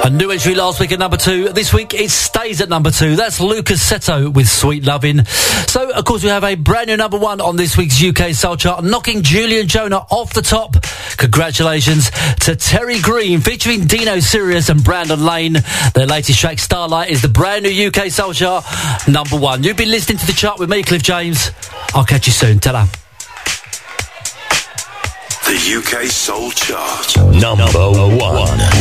A new entry last week at number 2. This week it stays at number 2. That's Lucas Seto with Sweet Lovin'. So, of course, we have a brand new number 1 on this week's UK Soul Chart, knocking Julian Jonah off the top. Congratulations to Terry Green, featuring Dino Sirius and Brandon Lane. Their latest track, Starlight, is the brand new UK Soul Chart number 1. You've been listening to The Chart with me, Cliff James. I'll catch you soon. Ta-da. The UK Soul Chart. Number 1.